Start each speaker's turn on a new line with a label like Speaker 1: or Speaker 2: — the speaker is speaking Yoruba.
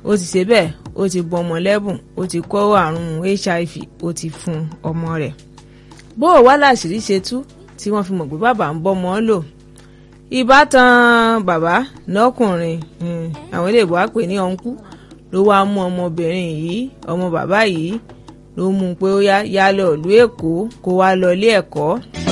Speaker 1: ó ti ṣe bẹ́ẹ̀ ó ti bọ ọmọ lẹ́bùn ó ti kó àrùn HIV ó ti fún ọmọ rẹ̀. bó o wá láṣìírí ṣe tú tí wọ́n fi mọ̀ pé bàbá ń bọ́mọ lò. ìbátan bàbá lọ́kùnrin àwọn ilé ìbò á pè ní ọ̀nkú ló wá mú ọmọbìnrin yìí ọmọ bàbá yìí ló mú un pé ó yá lọ ìlú Èkó kó wá lọ ilé ẹ̀kọ́.